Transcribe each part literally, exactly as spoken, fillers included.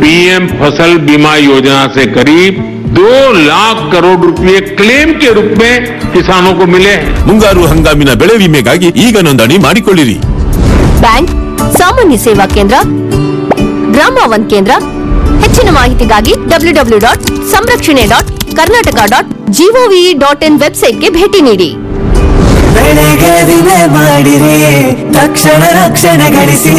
PM फसल बीमा योजना से करीब दो लाख करोड़ रुपए क्लेम के रूप में किसानों को मिले हैं। ಮುಂಗಾರು ಹಂಗಾಮಿನ ಬೆಳೆ ವಿಮೆಗಾಗಿ ಈಗ ನೋಂದಣಿ ಮಾಡಿಕೊಳ್ಳಿರಿ. ಬ್ಯಾಂಕ್, ಸಾಮಾನ್ಯ ಸೇವಾ ಕೇಂದ್ರ, ಗ್ರಾಮ ಒನ್ ಕೇಂದ್ರ. ಹೆಚ್ಚಿನ ಮಾಹಿತಿಗಾಗಿ ಡಬ್ಲ್ಯೂ ಡಬ್ಲ್ಯೂ ಡಾಟ್ ಸಂರಕ್ಷಣೆ dot Karnataka dot gov dot in ವೆಬ್ಸೈಟ್ಗೆ ಭೇಟಿ ನೀಡಿ. ಬೆಳೆಗೆ ವಿಮೆ ಮಾಡಿರಿ, ತಕ್ಷಣ ರಕ್ಷಣೆ ಗಳಿಸಿ.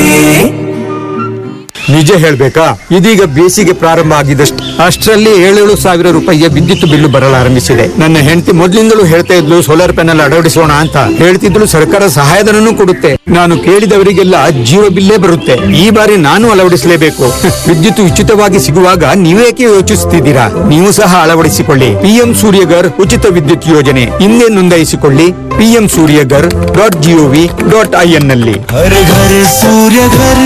ನಿಜ ಹೇಳ್ಬೇಕಾ, ಇದೀಗ ಬೇಸಿಗೆ ಪ್ರಾರಂಭ ಆಗಿದಷ್ಟು ಅಷ್ಟರಲ್ಲಿ ಏಳೇಳು ಸಾವಿರ ರೂಪಾಯಿಯ ವಿದ್ಯುತ್ ಬಿಲ್ಲು ಬರಲಾರಂಭಿಸಿದೆ. ನನ್ನ ಹೆಂಡತಿ ಮೊದ್ಲಿಂದಲೂ ಹೇಳ್ತಾ ಇದ್ಲು ಸೋಲಾರ್ ಪ್ಯಾನೆಲ್ ಅಳವಡಿಸೋಣ ಅಂತ. ಹೇಳ್ತಿದ್ಲು ಸರ್ಕಾರ ಸಹಾಯಧನನೂ ಕೊಡುತ್ತೆ. ನಾನು ಕೇಳಿದವರಿಗೆಲ್ಲ ಜೀರೋ ಬಿಲ್ಲೇ ಬರುತ್ತೆ. ಈ ಬಾರಿ ನಾನು ಅಳವಡಿಸಲೇಬೇಕು. ವಿದ್ಯುತ್ ಉಚಿತವಾಗಿ ಸಿಗುವಾಗ ನೀವೇಕೆ ಯೋಚಿಸುತ್ತಿದ್ದೀರಾ? ನೀವು ಸಹ ಅಳವಡಿಸಿಕೊಳ್ಳಿ. ಪಿಎಂ ಸೂರ್ಯಗರ್ ಉಚಿತ ವಿದ್ಯುತ್ ಯೋಜನೆ ಹಿಂದೆ ನೋಂದಾಯಿಸಿಕೊಳ್ಳಿ. PM Surya Ghar dot gov dot I N ನಲ್ಲಿ. ಹರ ಘರ ಸೂರ್ಯಗರ್.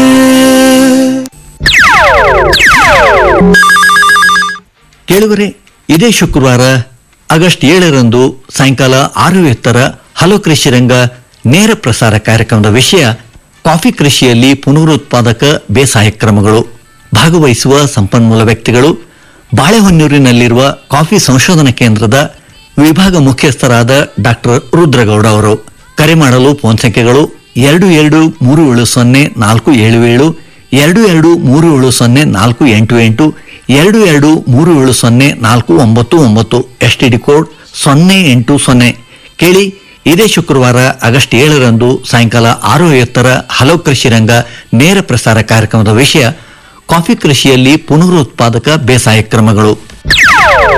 ಕೇಳುವರೆ, ಇದೇ ಶುಕ್ರವಾರ ಆಗಸ್ಟ್ ಏಳರಂದು ಸಾಯಂಕಾಲ ಆರು ಎತ್ತರ ಹಲೋ ಕೃಷಿ ರಂಗ ನೇರ ಪ್ರಸಾರ ಕಾರ್ಯಕ್ರಮದ ವಿಷಯ ಕಾಫಿ ಕೃಷಿಯಲ್ಲಿ ಪುನರುತ್ಪಾದಕ ಬೇಸಾಯ ಕ್ರಮಗಳು. ಭಾಗವಹಿಸುವ ಸಂಪನ್ಮೂಲ ವ್ಯಕ್ತಿಗಳು ಬಾಳೆಹೊನ್ನೂರಿನಲ್ಲಿರುವ ಕಾಫಿ ಸಂಶೋಧನಾ ಕೇಂದ್ರದ ವಿಭಾಗ ಮುಖ್ಯಸ್ಥರಾದ ಡಾಕ್ಟರ್ ರುದ್ರಗೌಡ ಅವರು. ಕರೆ ಮಾಡಲು ಫೋನ್ ಸಂಖ್ಯೆಗಳು ಎರಡು ಎರಡು ಮೂರು ಏಳು ಸೊನ್ನೆ ನಾಲ್ಕು ಏಳು ಏಳು, ಎರಡು ಎರಡು ಮೂರು ಏಳು ಸೊನ್ನೆ ನಾಲ್ಕು ಎಂಟು ಎಂಟು, ಎರಡು ಎರಡು ಮೂರು ಏಳು ಸೊನ್ನೆ ನಾಲ್ಕು ಒಂಬತ್ತು ಒಂಬತ್ತು, ಎಸ್ಟಿಡಿ ಕೋಡ್ ಸೊನ್ನೆ ಎಂಟು ಸೊನ್ನೆ. ಕೇಳಿ, ಇದೇ ಶುಕ್ರವಾರ ಆಗಸ್ಟ್ ಏಳರಂದು ಸಾಯಂಕಾಲ ಆರು ಐವತ್ತರ ಹಲೋ ಕೃಷಿ ರಂಗ ನೇರ ಪ್ರಸಾರ ಕಾರ್ಯಕ್ರಮದ ವಿಷಯ ಕಾಫಿ ಕೃಷಿಯಲ್ಲಿ ಪುನರುತ್ಪಾದಕ ಬೇಸಾಯ ಕ್ರಮಗಳು.